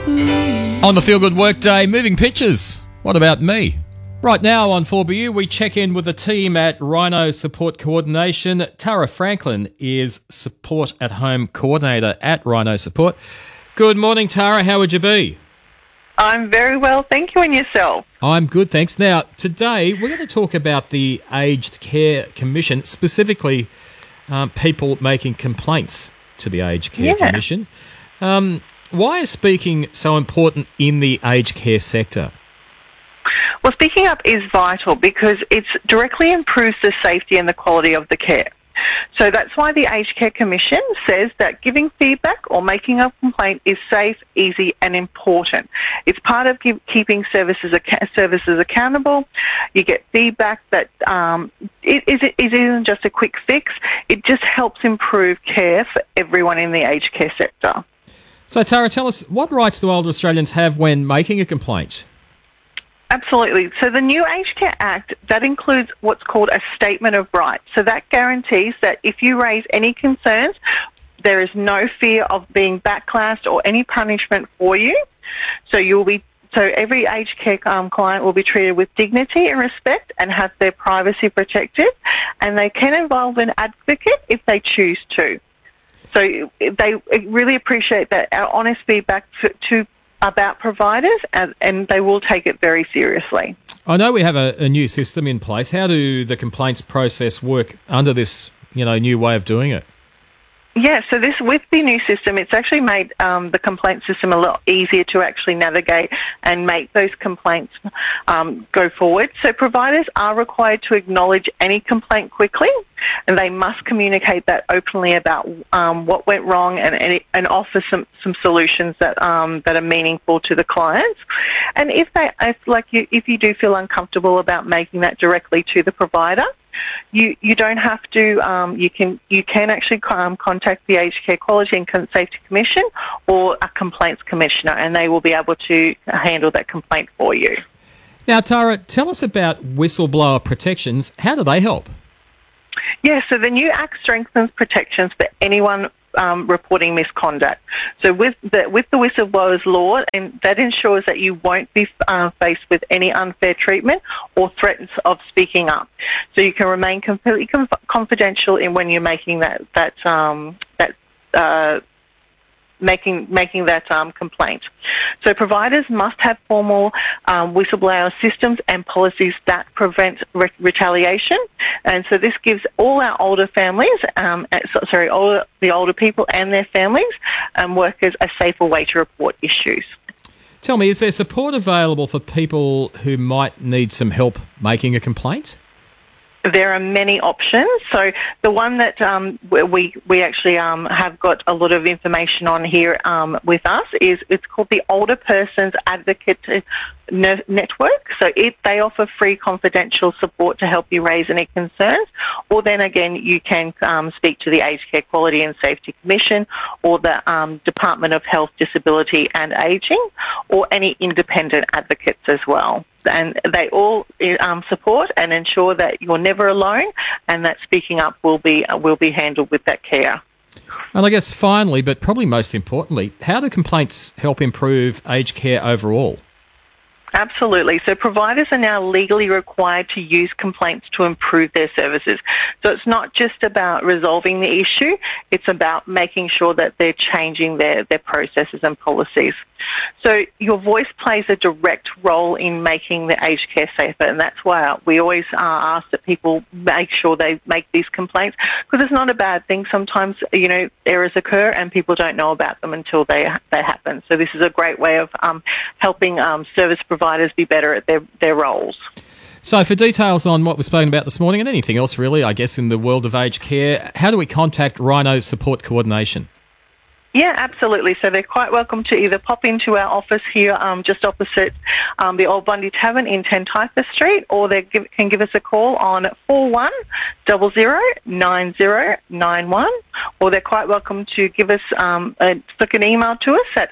On the Feel Good Workday, moving pictures. What about me? Right now on 4BU, we check in with the team at Rhino Support Coordination. Tara Franklin is Support at Home Coordinator at Rhino Support. Good morning, Tara. How would you be? I'm very well, thank you, and yourself? I'm good, thanks. Now, today we're going to talk about the Aged Care Commission, specifically people making complaints to the Aged Care Commission. Why is speaking so important in the aged care sector? Well, speaking up is vital because it directly improves the safety and the quality of the care. So that's why the Aged Care Commission says that giving feedback or making a complaint is safe, easy and important. It's part of keeping services accountable. You get feedback that it isn't just a quick fix. It just helps improve care for everyone in the aged care sector. So, Tara, tell us, what rights do older Australians have when making a complaint? Absolutely. So the new Aged Care Act, that includes what's called a statement of rights. So that guarantees that if you raise any concerns, there is no fear of being backclassed or any punishment for you. So every aged care client will be treated with dignity and respect and have their privacy protected, and they can involve an advocate if they choose to. So they really appreciate that our honest feedback about providers, and they will take it very seriously. I know we have a new system in place. How do the complaints process work under this, new way of doing it? Yeah, so with the new system, it's actually made the complaint system a lot easier to actually navigate and make those complaints go forward. So providers are required to acknowledge any complaint quickly, and they must communicate that openly about what went wrong and offer some solutions that are meaningful to the clients. And if you do feel uncomfortable about making that directly to the provider, you don't have to. You can actually contact the Aged Care Quality and Safety Commission or a complaints commissioner, and they will be able to handle that complaint for you. Now, Tara, tell us about whistleblower protections. How do they help? Yeah, so the new Act strengthens protections for anyone reporting misconduct. So with the whistleblowers law, and that ensures that you won't be faced with any unfair treatment or threats of speaking up. So you can remain completely confidential in when you're making making that complaint. So providers must have formal whistleblower systems and policies that prevent retaliation. And so this gives all our older families, the older people and their families and workers a safer way to report issues. Tell me, is there support available for people who might need some help making a complaint? There are many options. So the one that we actually have got a lot of information on here with us it's called the Older Persons Advocate Network. So they offer free confidential support to help you raise any concerns, or then again you can speak to the Aged Care Quality and Safety Commission or the Department of Health, Disability and Ageing, or any independent advocates as well. And they all support and ensure that you're never alone, and that speaking up will be handled with that care. And I guess finally, but probably most importantly, how do complaints help improve aged care overall? Absolutely. So providers are now legally required to use complaints to improve their services. So it's not just about resolving the issue, it's about making sure that they're changing their processes and policies. So your voice plays a direct role in making the aged care safer, and that's why we always ask that people make sure they make these complaints, because it's not a bad thing. Sometimes, errors occur and people don't know about them until they happen. So this is a great way of helping service providers be better at their roles. So for details on what we've spoken about this morning and anything else really, I guess, in the world of aged care, how do we contact Rhino Support Coordination? Yeah, absolutely. So they're quite welcome to either pop into our office here just opposite the Old Bundy Tavern in 10 Typhus Street, or they can give us a call on 41009091, or they're quite welcome to give us flick an email to us at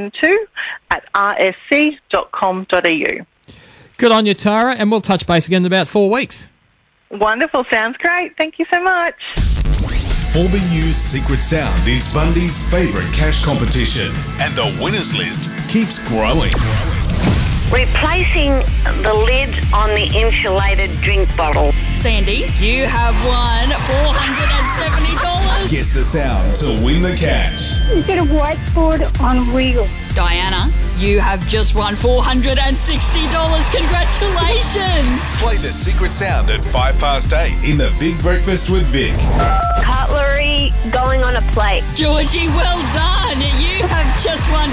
admin2@rsc.com.au. Good on you, Tara, and we'll touch base again in about 4 weeks. Wonderful. Sounds great. Thank you so much. 4BU's Secret Sound is Bundy's favourite cash competition, and the winners list keeps growing. Replacing the lid on the insulated drink bottle. Sandy, you have won $470. Guess the sound to win the cash. You get a whiteboard on wheels. Diana, you have just won $460. Congratulations. Play the Secret Sound at 8:05 in the Big Breakfast with Vic. Cutlery going on a plate. Georgie, well done. You have just won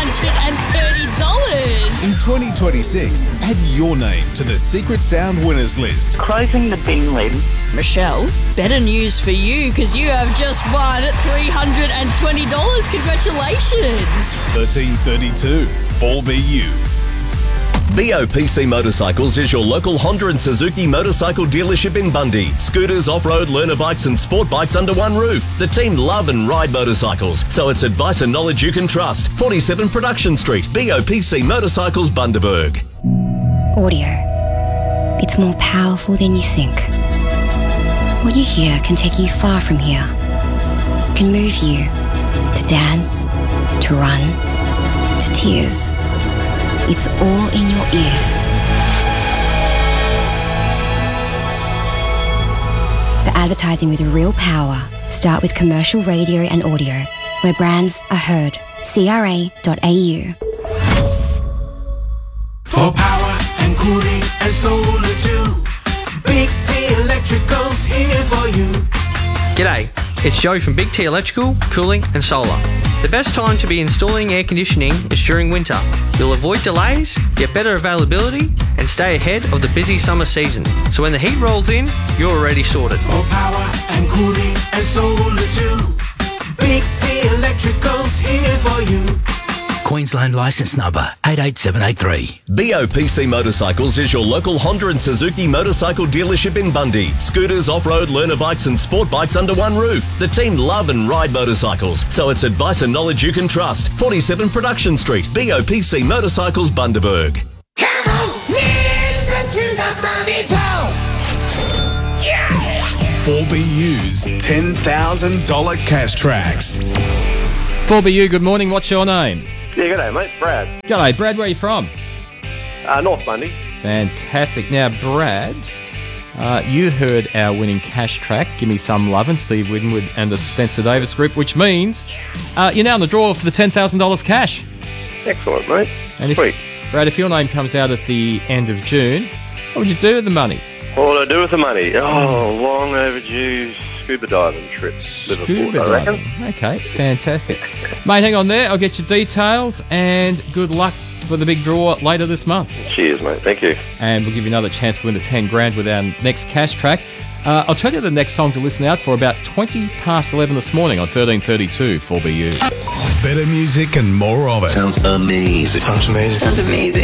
$230. In 2026, add your name to the Secret Sound winners list. Closing the bin lid. Michelle, better news for you because you have just won $320. Congratulations. 1332 4BU. BOPC Motorcycles is your local Honda and Suzuki motorcycle dealership in Bundy. Scooters, off-road, learner bikes and sport bikes under one roof. The team love and ride motorcycles, so it's advice and knowledge you can trust. 47 Production Street, BOPC Motorcycles, Bundaberg. Audio. It's more powerful than you think. What you hear can take you far from here. It can move you to dance, to run, to tears. It's all in your ears. The advertising with real power. Start with commercial radio and audio, where brands are heard. CRA.au. For power and cooling and solar too, Big T Electrical's here for you. G'day, it's Joe from Big T Electrical, Cooling and Solar. The best time to be installing air conditioning is during winter. You'll avoid delays, get better availability, and stay ahead of the busy summer season. So when the heat rolls in, you're already sorted. For power and cooling and solar too, Big T Electrical's here for you. Queensland licence number 88783. BOPC Motorcycles is your local Honda and Suzuki motorcycle dealership in Bundy. Scooters, off-road, learner bikes and sport bikes under one roof. The team love and ride motorcycles, so it's advice and knowledge you can trust. 47 Production Street, BOPC Motorcycles, Bundaberg. Come on, listen to the Bundy Talk. Yeah! 4BU's $10,000 cash tracks. 4BU, good morning. What's your name? Yeah, g'day, mate. Brad. G'day, Brad. Where are you from? North Bundy. Fantastic. Now, Brad, you heard our winning cash track, Give Me Some Lovin', Steve Winwood and the Spencer Davis Group, which means you're now in the draw for the $10,000 cash. Excellent, mate. And Sweet. Brad, if your name comes out at the end of June, what would you do with the money? What would I do with the money? Oh, long overdue scuba diving trip. Liverpool, I reckon. Okay, fantastic. Mate, hang on there. I'll get your details and good luck for the big draw later this month. Cheers, mate. Thank you. And we'll give you another chance to win the 10 grand with our next cash track. I'll tell you the next song to listen out for about 11:20 this morning on 1332 4BU. Better music and more of it. Sounds amazing. Sounds amazing.